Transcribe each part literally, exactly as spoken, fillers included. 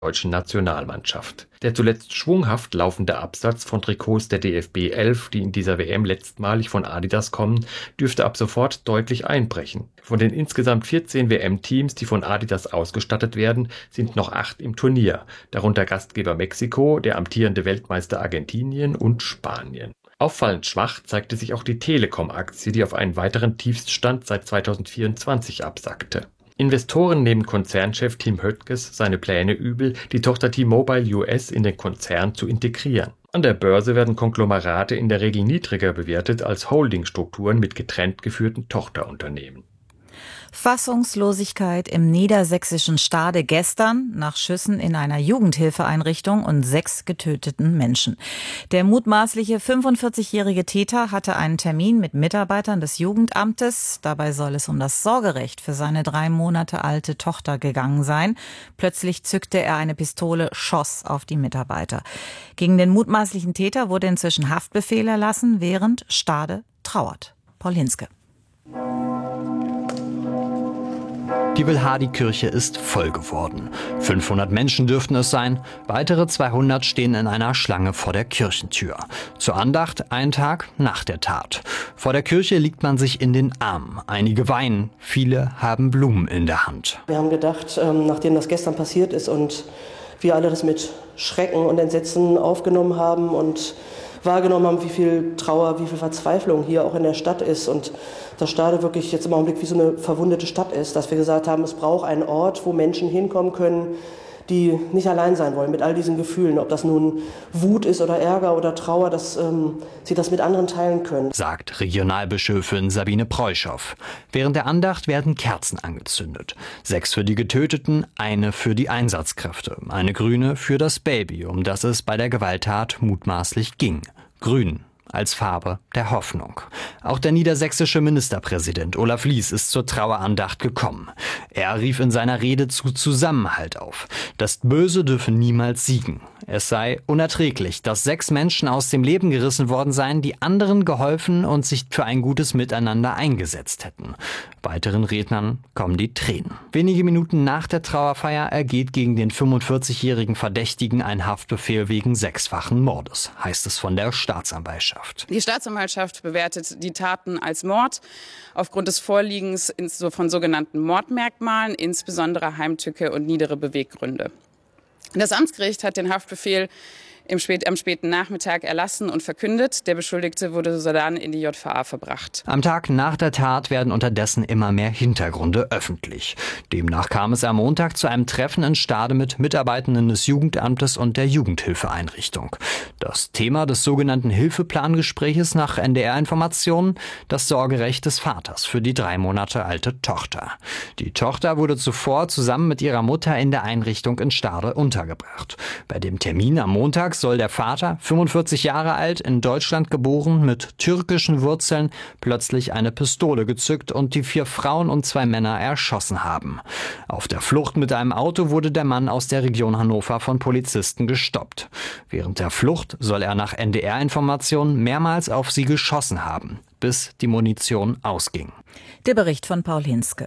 deutschen Nationalmannschaft. Der zuletzt schwunghaft laufende Absatz von Trikots der D F B elf, die in dieser W M letztmalig von Adidas kommen, dürfte ab sofort deutlich einbrechen. Von den insgesamt vierzehn W M-Teams, die von Adidas ausgestattet werden, sind noch acht im Turnier, darunter Gastgeber Mexiko, der amtierende Weltmeister Argentinien und Spanien. Auffallend schwach zeigte sich auch die Telekom-Aktie, die auf einen weiteren Tiefststand seit zweitausendvierundzwanzig absackte. Investoren nehmen Konzernchef Tim Höttges seine Pläne übel, die Tochter T-Mobile U S in den Konzern zu integrieren. An der Börse werden Konglomerate in der Regel niedriger bewertet als Holdingstrukturen mit getrennt geführten Tochterunternehmen. Fassungslosigkeit im niedersächsischen Stade gestern nach Schüssen in einer Jugendhilfeeinrichtung und sechs getöteten Menschen. Der mutmaßliche fünfundvierzigjährige Täter hatte einen Termin mit Mitarbeitern des Jugendamtes. Dabei soll es um das Sorgerecht für seine drei Monate alte Tochter gegangen sein. Plötzlich zückte er eine Pistole, schoss auf die Mitarbeiter. Gegen den mutmaßlichen Täter wurde inzwischen Haftbefehl erlassen, während Stade trauert. Paul Hinske. Die Wilhardi-Kirche ist voll geworden. fünfhundert Menschen dürften es sein, weitere zweihundert stehen in einer Schlange vor der Kirchentür. Zur Andacht einen Tag nach der Tat. Vor der Kirche liegt man sich in den Armen. Einige weinen, viele haben Blumen in der Hand. Wir haben gedacht, nachdem das gestern passiert ist und wir alle das mit Schrecken und Entsetzen aufgenommen haben und wahrgenommen haben, wie viel Trauer, wie viel Verzweiflung hier auch in der Stadt ist und das Stade wirklich jetzt im Augenblick wie so eine verwundete Stadt ist, dass wir gesagt haben, es braucht einen Ort, wo Menschen hinkommen können, die nicht allein sein wollen mit all diesen Gefühlen, ob das nun Wut ist oder Ärger oder Trauer, dass ähm, sie das mit anderen teilen können. Sagt Regionalbischöfin Sabine Preuschow. Während der Andacht werden Kerzen angezündet. Sechs für die Getöteten, eine für die Einsatzkräfte, eine grüne für das Baby, um das es bei der Gewalttat mutmaßlich ging. Grün als Farbe der Hoffnung. Auch der niedersächsische Ministerpräsident Olaf Lies ist zur Trauerandacht gekommen. Er rief in seiner Rede zu Zusammenhalt auf. Das Böse dürfe niemals siegen. Es sei unerträglich, dass sechs Menschen aus dem Leben gerissen worden seien, die anderen geholfen und sich für ein gutes Miteinander eingesetzt hätten. Weiteren Rednern kommen die Tränen. Wenige Minuten nach der Trauerfeier ergeht gegen den fünfundvierzigjährigen Verdächtigen ein Haftbefehl wegen sechsfachen Mordes, heißt es von der Staatsanwaltschaft. Die Staatsanwaltschaft bewertet die Taten als Mord aufgrund des Vorliegens von sogenannten Mordmerkmalen, insbesondere Heimtücke und niedere Beweggründe. Das Amtsgericht hat den Haftbefehl im spät, am späten Nachmittag erlassen und verkündet. Der Beschuldigte wurde sodann in die J V A verbracht. Am Tag nach der Tat werden unterdessen immer mehr Hintergründe öffentlich. Demnach kam es am Montag zu einem Treffen in Stade mit Mitarbeitenden des Jugendamtes und der Jugendhilfeeinrichtung. Das Thema des sogenannten Hilfeplangespräches nach N D R-Informationen: das Sorgerecht des Vaters für die drei Monate alte Tochter. Die Tochter wurde zuvor zusammen mit ihrer Mutter in der Einrichtung in Stade untergebracht. Bei dem Termin am Montag soll der Vater, fünfundvierzig Jahre alt, in Deutschland geboren, mit türkischen Wurzeln, plötzlich eine Pistole gezückt und die vier Frauen und zwei Männer erschossen haben. Auf der Flucht mit einem Auto wurde der Mann aus der Region Hannover von Polizisten gestoppt. Während der Flucht soll er nach N D R-Informationen mehrmals auf sie geschossen haben, bis die Munition ausging. Der Bericht von Paul Hinske.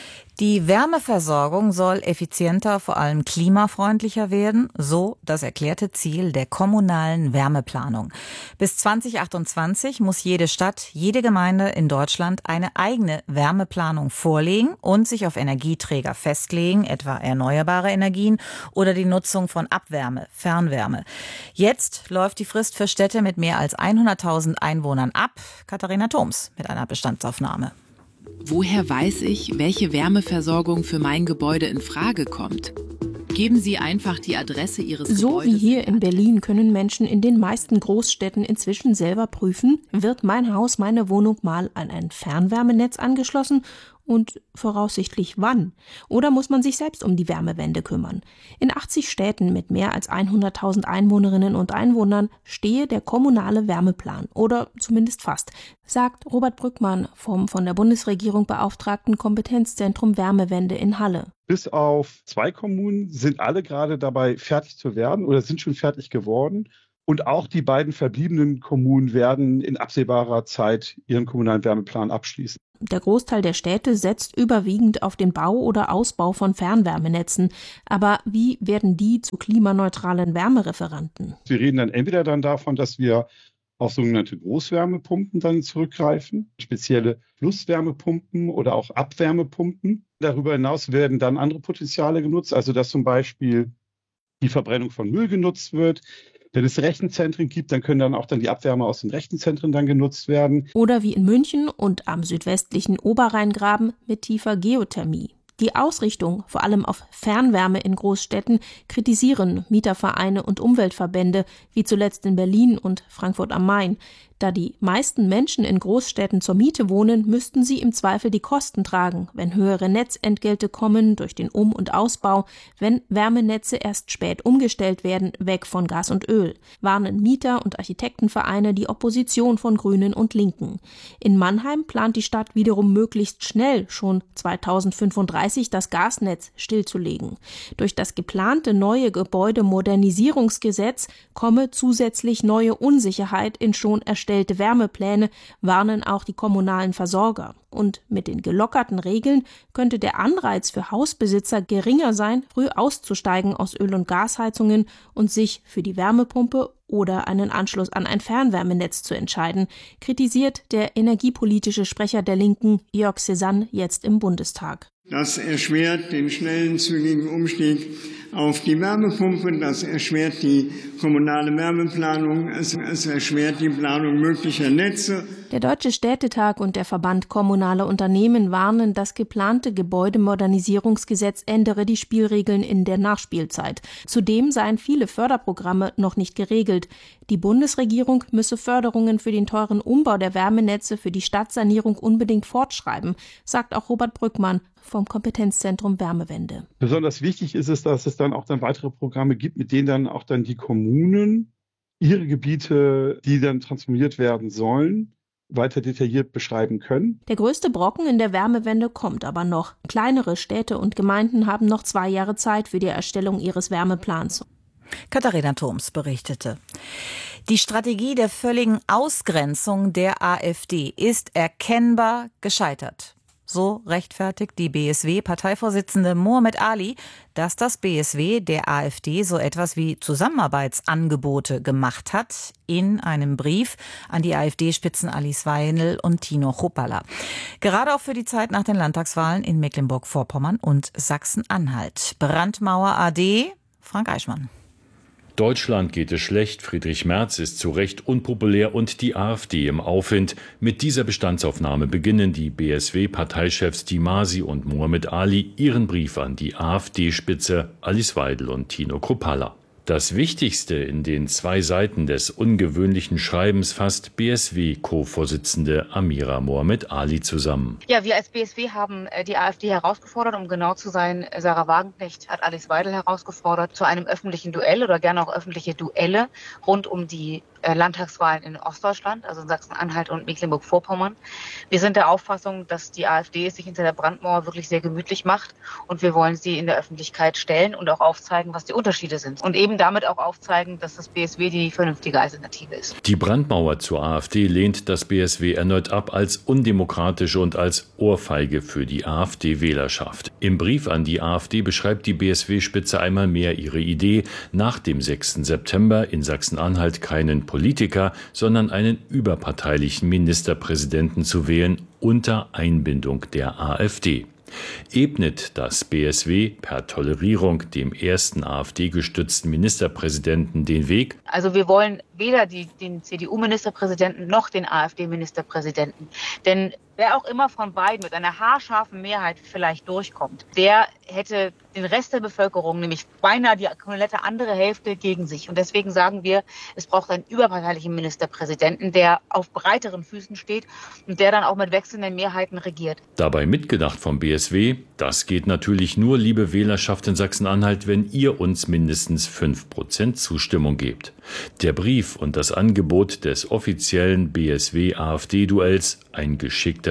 Die Wärmeversorgung soll effizienter, vor allem klimafreundlicher werden, so das erklärte Ziel der kommunalen Wärmeplanung. Bis zwanzig achtundzwanzig muss jede Stadt, jede Gemeinde in Deutschland eine eigene Wärmeplanung vorlegen und sich auf Energieträger festlegen, etwa erneuerbare Energien oder die Nutzung von Abwärme, Fernwärme. Jetzt läuft die Frist für Städte mit mehr als hunderttausend Einwohnern ab. Katharina Thoms mit einer Bestandsaufnahme. Woher weiß ich, welche Wärmeversorgung für mein Gebäude in Frage kommt? Geben Sie einfach die Adresse Ihres So Gebäudes. wie hier in Berlin können Menschen in den meisten Großstädten inzwischen selber prüfen, wird mein Haus, meine Wohnung mal an ein Fernwärmenetz angeschlossen und voraussichtlich wann? Oder muss man sich selbst um die Wärmewende kümmern? In achtzig Städten mit mehr als hunderttausend Einwohnerinnen und Einwohnern stehe der kommunale Wärmeplan oder zumindest fast, sagt Robert Brückmann vom von der Bundesregierung beauftragten Kompetenzzentrum Wärmewende in Halle. Bis auf zwei Kommunen sind alle gerade dabei, fertig zu werden oder sind schon fertig geworden. Und auch die beiden verbliebenen Kommunen werden in absehbarer Zeit ihren kommunalen Wärmeplan abschließen. Der Großteil der Städte setzt überwiegend auf den Bau oder Ausbau von Fernwärmenetzen. Aber wie werden die zu klimaneutralen Wärmereferenten? Wir reden dann entweder dann davon, dass wir auf sogenannte Großwärmepumpen dann zurückgreifen, spezielle Flusswärmepumpen oder auch Abwärmepumpen. Darüber hinaus werden dann andere Potenziale genutzt, also dass zum Beispiel die Verbrennung von Müll genutzt wird. Wenn es Rechenzentren gibt, dann können dann auch dann die Abwärme aus den Rechenzentren dann genutzt werden. Oder wie in München und am südwestlichen Oberrheingraben mit tiefer Geothermie. Die Ausrichtung, vor allem auf Fernwärme in Großstädten, kritisieren Mietervereine und Umweltverbände, wie zuletzt in Berlin und Frankfurt am Main. Da die meisten Menschen in Großstädten zur Miete wohnen, müssten sie im Zweifel die Kosten tragen, wenn höhere Netzentgelte kommen durch den Um- und Ausbau, wenn Wärmenetze erst spät umgestellt werden, weg von Gas und Öl, warnen Mieter- und Architektenvereine die Opposition von Grünen und Linken. In Mannheim plant die Stadt wiederum möglichst schnell, schon zweitausendfünfunddreißig, das Gasnetz stillzulegen. Durch das geplante neue Gebäudemodernisierungsgesetz komme zusätzlich neue Unsicherheit in schon erstellte Wärmepläne, warnen auch die kommunalen Versorger. Und mit den gelockerten Regeln könnte der Anreiz für Hausbesitzer geringer sein, früh auszusteigen aus Öl- und Gasheizungen und sich für die Wärmepumpe oder einen Anschluss an ein Fernwärmenetz zu entscheiden, kritisiert der energiepolitische Sprecher der Linken, Jörg Cézanne, jetzt im Bundestag. Das erschwert den schnellen, zügigen Umstieg auf die Wärmepumpe, das erschwert die kommunale Wärmeplanung, es, es erschwert die Planung möglicher Netze. Der Deutsche Städtetag und der Verband Kommunaler Unternehmen warnen, das geplante Gebäudemodernisierungsgesetz ändere die Spielregeln in der Nachspielzeit. Zudem seien viele Förderprogramme noch nicht geregelt. Die Bundesregierung müsse Förderungen für den teuren Umbau der Wärmenetze für die Stadtsanierung unbedingt fortschreiben, sagt auch Robert Brückmann vom Kompetenzzentrum Wärmewende. Besonders wichtig ist es, dass es dann auch dann weitere Programme gibt, mit denen dann auch dann die Kommunen ihre Gebiete, die dann transformiert werden sollen, weiter detailliert beschreiben können. Der größte Brocken in der Wärmewende kommt aber noch. Kleinere Städte und Gemeinden haben noch zwei Jahre Zeit für die Erstellung ihres Wärmeplans. Katharina Thoms berichtete. Die Strategie der völligen Ausgrenzung der AfD ist erkennbar gescheitert. So rechtfertigt die B S W-Parteivorsitzende Mohamed Ali, dass das B S W der AfD so etwas wie Zusammenarbeitsangebote gemacht hat, in einem Brief an die AfD-Spitzen Alice Weidel und Tino Chrupalla. Gerade auch für die Zeit nach den Landtagswahlen in Mecklenburg-Vorpommern und Sachsen-Anhalt. Brandmauer A D, Frank Eichmann. Deutschland geht es schlecht, Friedrich Merz ist zu Recht unpopulär und die AfD im Aufwind. Mit dieser Bestandsaufnahme beginnen die B S W-Parteichefs Dimasi und Mohamed Ali ihren Brief an die AfD-Spitze Alice Weidel und Tino Chrupalla. Das Wichtigste in den zwei Seiten des ungewöhnlichen Schreibens fasst B S W-Co-Vorsitzende Amira Mohamed Ali zusammen. Ja, wir als B S W haben die AfD herausgefordert, um genau zu sein. Sarah Wagenknecht hat Alice Weidel herausgefordert zu einem öffentlichen Duell oder gerne auch öffentliche Duelle rund um die Landtagswahlen in Ostdeutschland, also in Sachsen-Anhalt und Mecklenburg-Vorpommern. Wir sind der Auffassung, dass die AfD es sich hinter der Brandmauer wirklich sehr gemütlich macht und wir wollen sie in der Öffentlichkeit stellen und auch aufzeigen, was die Unterschiede sind. Und eben damit auch aufzeigen, dass das B S W die vernünftige Alternative ist. Die Brandmauer zur AfD lehnt das B S W erneut ab als undemokratisch und als Ohrfeige für die AfD-Wählerschaft. Im Brief an die AfD beschreibt die B S W-Spitze einmal mehr ihre Idee, nach dem sechsten September in Sachsen-Anhalt keinen Politiker, sondern einen überparteilichen Ministerpräsidenten zu wählen unter Einbindung der AfD. Ebnet das B S W per Tolerierung dem ersten AfD-gestützten Ministerpräsidenten den Weg? Also wir wollen weder die, den C D U-Ministerpräsidenten noch den AfD-Ministerpräsidenten. Denn wer auch immer von beiden mit einer haarscharfen Mehrheit vielleicht durchkommt, der hätte den Rest der Bevölkerung, nämlich beinahe die komplette andere Hälfte, gegen sich. Und deswegen sagen wir, es braucht einen überparteilichen Ministerpräsidenten, der auf breiteren Füßen steht und der dann auch mit wechselnden Mehrheiten regiert. Dabei mitgedacht vom B S W, das geht natürlich nur, liebe Wählerschaft in Sachsen-Anhalt, wenn ihr uns mindestens fünf Prozent Zustimmung gebt. Der Brief und das Angebot des offiziellen B S W-AfD-Duells, ein geschickter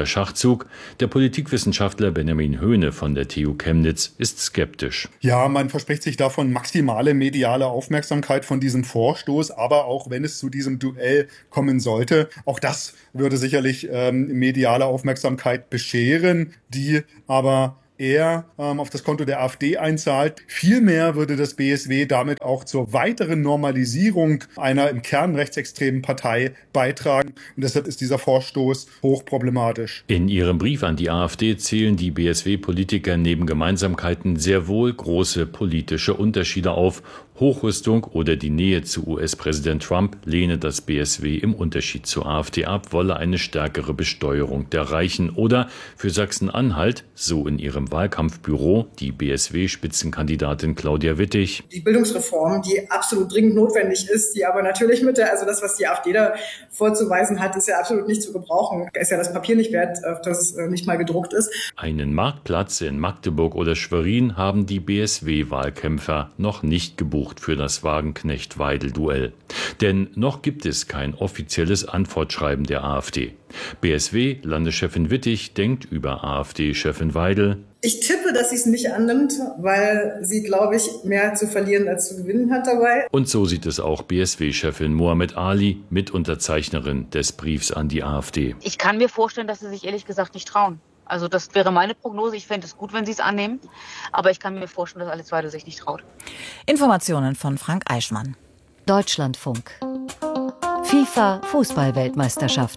guter Schachzug? Der Politikwissenschaftler Benjamin Höhne von der T U Chemnitz ist skeptisch. Ja, man verspricht sich davon maximale mediale Aufmerksamkeit von diesem Vorstoß, aber auch wenn es zu diesem Duell kommen sollte, auch das würde sicherlich ähm, mediale Aufmerksamkeit bescheren, die aber eher ähm, auf das Konto der AfD einzahlt. Vielmehr würde das B S W damit auch zur weiteren Normalisierung einer im Kern rechtsextremen Partei beitragen. Und deshalb ist dieser Vorstoß hochproblematisch. In ihrem Brief an die AfD zählen die B S W-Politiker neben Gemeinsamkeiten sehr wohl große politische Unterschiede auf. Hochrüstung oder die Nähe zu U S-Präsident Trump lehne das B S W im Unterschied zur AfD ab, wolle eine stärkere Besteuerung der Reichen. Oder für Sachsen-Anhalt, so in ihrem Wahlkampfbüro, die B S W-Spitzenkandidatin Claudia Wittig. Die Bildungsreform, die absolut dringend notwendig ist, die aber natürlich mit der, also das, was die AfD da vorzuweisen hat, ist ja absolut nicht zu gebrauchen. Ist ja das Papier nicht wert, auf das nicht mal gedruckt ist. Einen Marktplatz in Magdeburg oder Schwerin haben die B S W-Wahlkämpfer noch nicht gebucht für das Wagenknecht-Weidel-Duell. Denn noch gibt es kein offizielles Antwortschreiben der AfD. B S W-Landeschefin Wittig denkt über AfD-Chefin Weidel: Ich tippe, dass sie es nicht annimmt, weil sie, glaube ich, mehr zu verlieren als zu gewinnen hat dabei. Und so sieht es auch B S W-Chefin Mohamed Ali, Mitunterzeichnerin des Briefs an die AfD. Ich kann mir vorstellen, dass sie sich ehrlich gesagt nicht trauen. Also das wäre meine Prognose. Ich fände es gut, wenn sie es annehmen. Aber ich kann mir vorstellen, dass Alice Weidel sich nicht traut. Informationen von Frank Eichmann. Deutschlandfunk. FIFA Fußball-Weltmeisterschaft.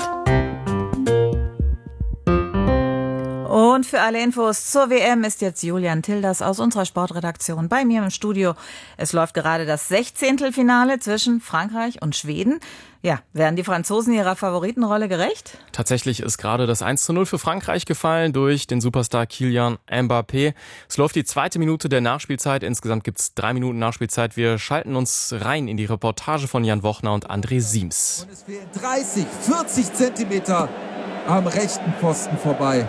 Und für alle Infos zur W M ist jetzt Julian Tilders aus unserer Sportredaktion bei mir im Studio. Es läuft gerade das Sechzehntelfinale zwischen Frankreich und Schweden. Ja, werden die Franzosen ihrer Favoritenrolle gerecht? Tatsächlich ist gerade das eins zu null für Frankreich gefallen durch den Superstar Kylian Mbappé. Es läuft die zweite Minute der Nachspielzeit. Insgesamt gibt es drei Minuten Nachspielzeit. Wir schalten uns rein in die Reportage von Jan Wochner und André Siems. Und es fehlen dreißig, vierzig Zentimeter am rechten Pfosten vorbei.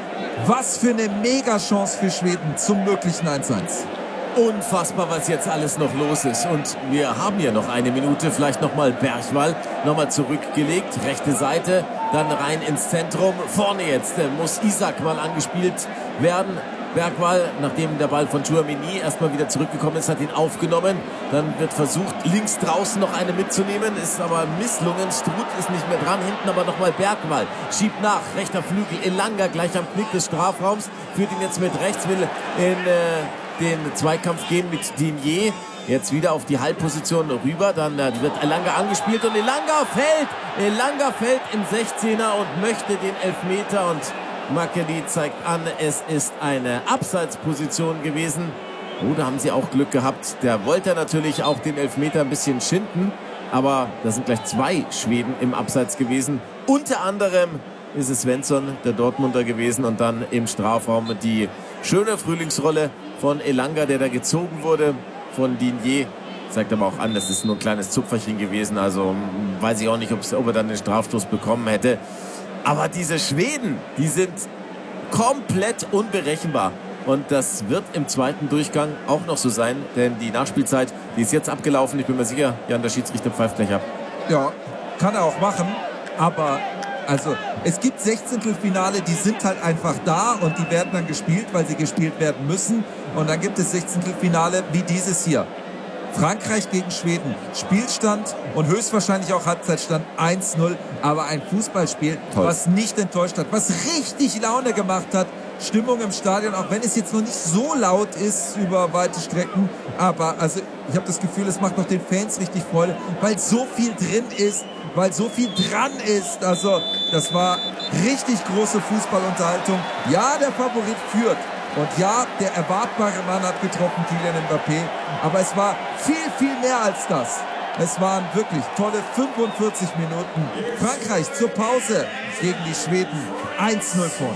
Was für eine Mega-Chance für Schweden zum möglichen eins zu eins. Unfassbar, was jetzt alles noch los ist. Und wir haben ja noch eine Minute, vielleicht nochmal Bergwall, nochmal zurückgelegt, rechte Seite, dann rein ins Zentrum. Vorne jetzt äh, muss Isak mal angespielt werden. Bergwall, nachdem der Ball von Tchouaméni erstmal wieder zurückgekommen ist, hat ihn aufgenommen. Dann wird versucht, links draußen noch eine mitzunehmen, ist aber misslungen. Struth ist nicht mehr dran, hinten aber nochmal Bergwall. Schiebt nach, rechter Flügel, Elanga gleich am Knick des Strafraums, führt ihn jetzt mit rechts, will in äh, den Zweikampf gehen mit Digne. Jetzt wieder auf die Halbposition rüber, dann äh, wird Elanga angespielt und Elanga fällt. Elanga fällt im sechzehner und möchte den Elfmeter und Makedi zeigt an, es ist eine Abseitsposition gewesen. Oh, da haben sie auch Glück gehabt. Der wollte natürlich auch den Elfmeter ein bisschen schinden. Aber da sind gleich zwei Schweden im Abseits gewesen. Unter anderem ist es Svensson, der Dortmunder gewesen. Und dann im Strafraum die schöne Frühlingsrolle von Elanga, der da gezogen wurde von Digne. Zeigt aber auch an, das ist nur ein kleines Zupferchen gewesen. Also weiß ich auch nicht, ob er dann den Strafstoß bekommen hätte. Aber diese Schweden, die sind komplett unberechenbar. Und das wird im zweiten Durchgang auch noch so sein. Denn die Nachspielzeit, die ist jetzt abgelaufen. Ich bin mir sicher, Jan, der Schiedsrichter pfeift gleich ab. Ja, kann er auch machen. Aber also es gibt Sechzehntelfinale, die sind halt einfach da. Und die werden dann gespielt, weil sie gespielt werden müssen. Und dann gibt es Sechzehntelfinale wie dieses hier. Frankreich gegen Schweden. Spielstand und höchstwahrscheinlich auch Halbzeitstand eins null. Aber ein Fußballspiel, Toll. was nicht enttäuscht hat, was richtig Laune gemacht hat. Stimmung im Stadion, auch wenn es jetzt noch nicht so laut ist über weite Strecken. Aber also ich habe das Gefühl, es macht noch den Fans richtig Freude, weil so viel drin ist, weil so viel dran ist. Also das war richtig große Fußballunterhaltung. Ja, der Favorit führt. Und ja, der erwartbare Mann hat getroffen, Kylian Mbappé. Aber es war viel, viel mehr als das. Es waren wirklich tolle fünfundvierzig Minuten. Frankreich zur Pause gegen die Schweden. eins null vorne.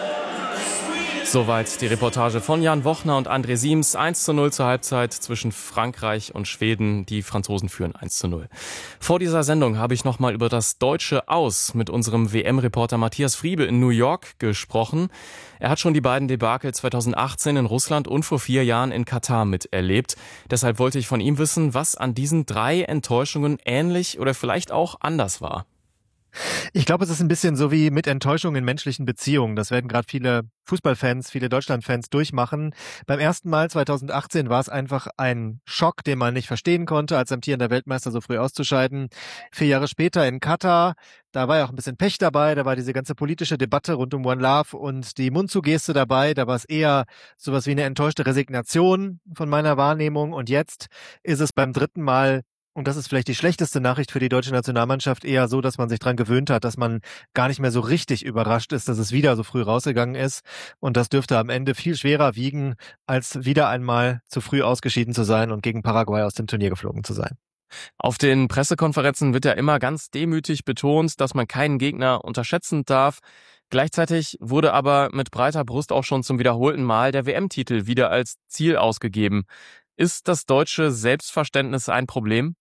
Soweit die Reportage von Jan Wochner und André Siems. eins zu null zur Halbzeit zwischen Frankreich und Schweden. Die Franzosen führen eins zu null. Vor dieser Sendung habe ich nochmal über das deutsche Aus mit unserem W M-Reporter Matthias Friebe in New York gesprochen. Er hat schon die beiden Debakel zweitausendachtzehn in Russland und vor vier Jahren in Katar miterlebt. Deshalb wollte ich von ihm wissen, was an diesen drei Enttäuschungen ähnlich oder vielleicht auch anders war. Ich glaube, es ist ein bisschen so wie mit Enttäuschung in menschlichen Beziehungen. Das werden gerade viele Fußballfans, viele Deutschlandfans durchmachen. Beim ersten Mal zweitausendachtzehn war es einfach ein Schock, den man nicht verstehen konnte, als amtierender Weltmeister so früh auszuscheiden. Vier Jahre später in Katar, da war ja auch ein bisschen Pech dabei, da war diese ganze politische Debatte rund um One Love und die Mundzugeste dabei. Da war es eher sowas wie eine enttäuschte Resignation von meiner Wahrnehmung. Und jetzt ist es beim dritten Mal, und das ist vielleicht die schlechteste Nachricht für die deutsche Nationalmannschaft, eher so, dass man sich dran gewöhnt hat, dass man gar nicht mehr so richtig überrascht ist, dass es wieder so früh rausgegangen ist. Und das dürfte am Ende viel schwerer wiegen, als wieder einmal zu früh ausgeschieden zu sein und gegen Paraguay aus dem Turnier geflogen zu sein. Auf den Pressekonferenzen wird ja immer ganz demütig betont, dass man keinen Gegner unterschätzen darf. Gleichzeitig wurde aber mit breiter Brust auch schon zum wiederholten Mal der W M-Titel wieder als Ziel ausgegeben. Ist das deutsche Selbstverständnis ein Problem?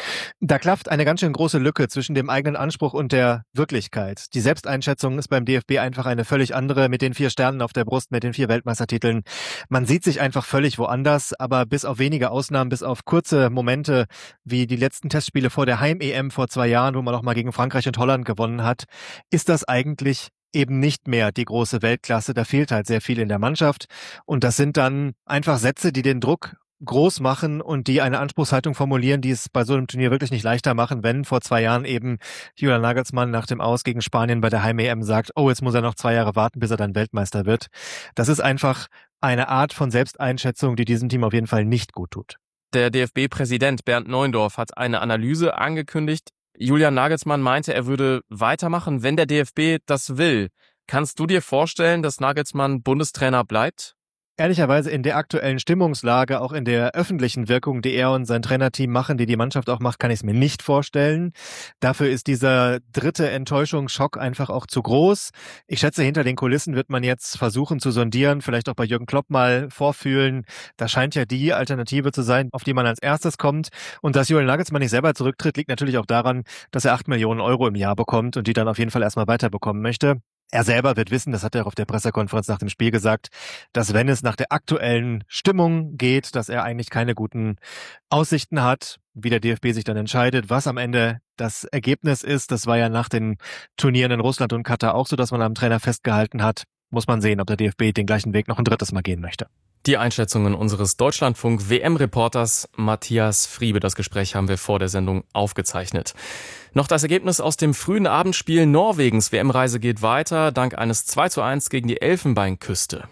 Da klafft eine ganz schön große Lücke zwischen dem eigenen Anspruch und der Wirklichkeit. Die Selbsteinschätzung ist beim D F B einfach eine völlig andere, mit den vier Sternen auf der Brust, mit den vier Weltmeistertiteln. Man sieht sich einfach völlig woanders, aber bis auf wenige Ausnahmen, bis auf kurze Momente wie die letzten Testspiele vor der Heim-E M vor zwei Jahren, wo man auch mal gegen Frankreich und Holland gewonnen hat, ist das eigentlich eben nicht mehr die große Weltklasse. Da fehlt halt sehr viel in der Mannschaft. Und das sind dann einfach Sätze, die den Druck groß machen und die eine Anspruchshaltung formulieren, die es bei so einem Turnier wirklich nicht leichter machen, wenn vor zwei Jahren eben Julian Nagelsmann nach dem Aus gegen Spanien bei der Heim-E M sagt, oh, jetzt muss er noch zwei Jahre warten, bis er dann Weltmeister wird. Das ist einfach eine Art von Selbsteinschätzung, die diesem Team auf jeden Fall nicht gut tut. Der D F B-Präsident Bernd Neuendorf hat eine Analyse angekündigt. Julian Nagelsmann meinte, er würde weitermachen, wenn der D F B das will. Kannst du dir vorstellen, dass Nagelsmann Bundestrainer bleibt? Ehrlicherweise in der aktuellen Stimmungslage, auch in der öffentlichen Wirkung, die er und sein Trainerteam machen, die die Mannschaft auch macht, kann ich es mir nicht vorstellen. Dafür ist dieser dritte Enttäuschungsschock einfach auch zu groß. Ich schätze, hinter den Kulissen wird man jetzt versuchen zu sondieren, vielleicht auch bei Jürgen Klopp mal vorfühlen. Das scheint ja die Alternative zu sein, auf die man als erstes kommt. Und dass Julian Nagelsmann nicht selber zurücktritt, liegt natürlich auch daran, dass er acht Millionen Euro im Jahr bekommt und die dann auf jeden Fall erstmal weiterbekommen möchte. Er selber wird wissen, das hat er auf der Pressekonferenz nach dem Spiel gesagt, dass wenn es nach der aktuellen Stimmung geht, dass er eigentlich keine guten Aussichten hat, wie der D F B sich dann entscheidet, was am Ende das Ergebnis ist. Das war ja nach den Turnieren in Russland und Katar auch so, dass man am Trainer festgehalten hat. Muss man sehen, ob der D F B den gleichen Weg noch ein drittes Mal gehen möchte. Die Einschätzungen unseres Deutschlandfunk-W M-Reporters Matthias Friebe. Das Gespräch haben wir vor der Sendung aufgezeichnet. Noch das Ergebnis aus dem frühen Abendspiel Norwegens. W M-Reise geht weiter, dank eines zwei zu eins gegen die Elfenbeinküste.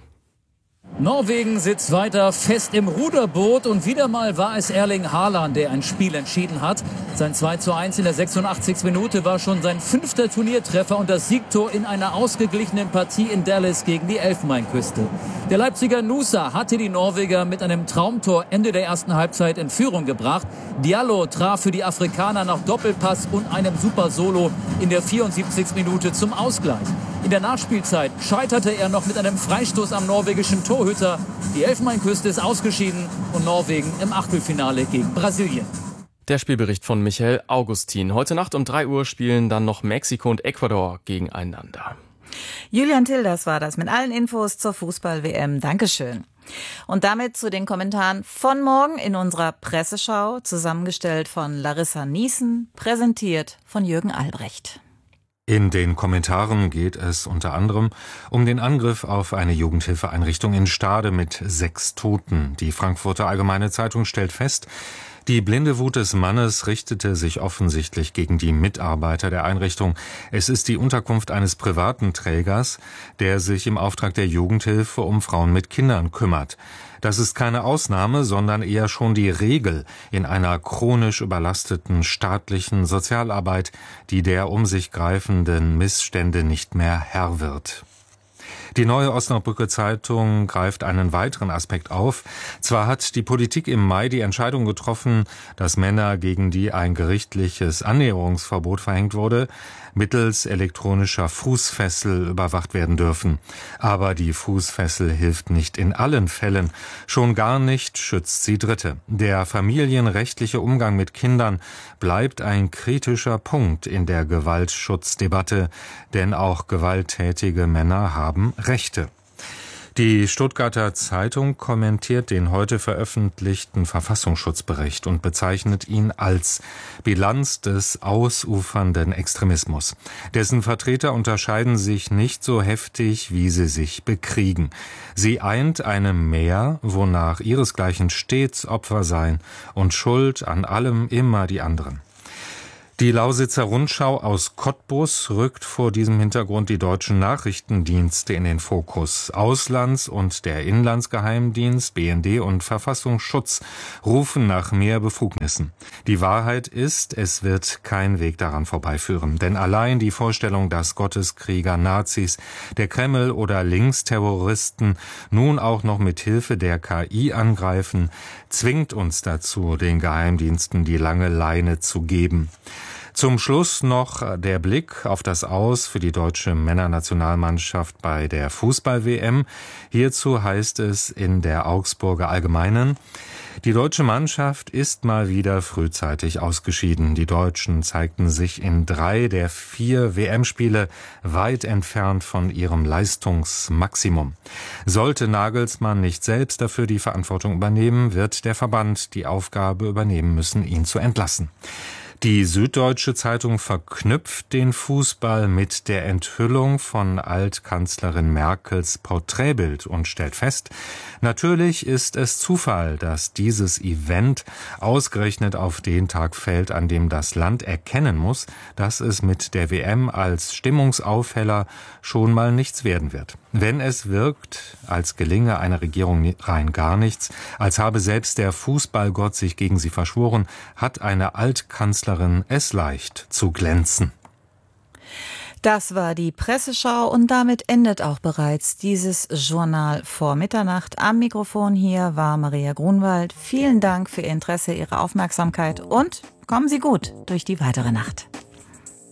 Norwegen sitzt weiter fest im Ruderboot und wieder mal war es Erling Haaland, der ein Spiel entschieden hat. Sein zwei zu eins in der sechsundachtzigsten Minute war schon sein fünfter Turniertreffer und das Siegtor in einer ausgeglichenen Partie in Dallas gegen die Elfenbeinküste. Der Leipziger Nusa hatte die Norweger mit einem Traumtor Ende der ersten Halbzeit in Führung gebracht. Diallo traf für die Afrikaner nach Doppelpass und einem Super Solo in der vierundsiebzigsten Minute zum Ausgleich. In der Nachspielzeit scheiterte er noch mit einem Freistoß am norwegischen Torhüter. Die Elfenbeinküste ist ausgeschieden und Norwegen im Achtelfinale gegen Brasilien. Der Spielbericht von Michael Augustin. Heute Nacht um drei Uhr spielen dann noch Mexiko und Ecuador gegeneinander. Julian Tilders war das mit allen Infos zur Fußball-W M. Dankeschön. Und damit zu den Kommentaren von morgen in unserer Presseschau, zusammengestellt von Larissa Niesen, präsentiert von Jürgen Albrecht. In den Kommentaren geht es unter anderem um den Angriff auf eine Jugendhilfeeinrichtung in Stade mit sechs Toten. Die Frankfurter Allgemeine Zeitung stellt fest, die blinde Wut des Mannes richtete sich offensichtlich gegen die Mitarbeiter der Einrichtung. Es ist die Unterkunft eines privaten Trägers, der sich im Auftrag der Jugendhilfe um Frauen mit Kindern kümmert. Das ist keine Ausnahme, sondern eher schon die Regel in einer chronisch überlasteten staatlichen Sozialarbeit, die der um sich greifenden Missstände nicht mehr Herr wird. Die Neue Osnabrücker Zeitung greift einen weiteren Aspekt auf. Zwar hat die Politik im Mai die Entscheidung getroffen, dass Männer, gegen die ein gerichtliches Annäherungsverbot verhängt wurde, mittels elektronischer Fußfessel überwacht werden dürfen. Aber die Fußfessel hilft nicht in allen Fällen. Schon gar nicht schützt sie Dritte. Der familienrechtliche Umgang mit Kindern bleibt ein kritischer Punkt in der Gewaltschutzdebatte, denn auch gewalttätige Männer haben Rechte. Die Stuttgarter Zeitung kommentiert den heute veröffentlichten Verfassungsschutzbericht und bezeichnet ihn als Bilanz des ausufernden Extremismus. Dessen Vertreter unterscheiden sich nicht so heftig, wie sie sich bekriegen. Sie eint eine Mehr, wonach ihresgleichen stets Opfer seien und Schuld an allem immer die anderen. Die Lausitzer Rundschau aus Cottbus rückt vor diesem Hintergrund die deutschen Nachrichtendienste in den Fokus. Auslands- und der Inlandsgeheimdienst, B N D und Verfassungsschutz rufen nach mehr Befugnissen. Die Wahrheit ist, es wird kein Weg daran vorbeiführen. Denn allein die Vorstellung, dass Gotteskrieger, Nazis, der Kreml oder Linksterroristen nun auch noch mit Hilfe der K I angreifen, zwingt uns dazu, den Geheimdiensten die lange Leine zu geben. Zum Schluss noch der Blick auf das Aus für die deutsche Männernationalmannschaft bei der Fußball-W M. Hierzu heißt es in der Augsburger Allgemeinen: Die deutsche Mannschaft ist mal wieder frühzeitig ausgeschieden. Die Deutschen zeigten sich in drei der vier W M-Spiele weit entfernt von ihrem Leistungsmaximum. Sollte Nagelsmann nicht selbst dafür die Verantwortung übernehmen, wird der Verband die Aufgabe übernehmen müssen, ihn zu entlassen. Die Süddeutsche Zeitung verknüpft den Fußball mit der Enthüllung von Altkanzlerin Merkels Porträtbild und stellt fest, natürlich ist es Zufall, dass dieses Event ausgerechnet auf den Tag fällt, an dem das Land erkennen muss, dass es mit der W M als Stimmungsaufheller schon mal nichts werden wird. Wenn es wirkt, als gelinge einer Regierung rein gar nichts, als habe selbst der Fußballgott sich gegen sie verschworen, hat eine Altkanzlerin es leicht zu glänzen. Das war die Presseschau und damit endet auch bereits dieses Journal vor Mitternacht. Am Mikrofon hier war Maria Grunwald. Vielen Dank für Ihr Interesse, Ihre Aufmerksamkeit und kommen Sie gut durch die weitere Nacht.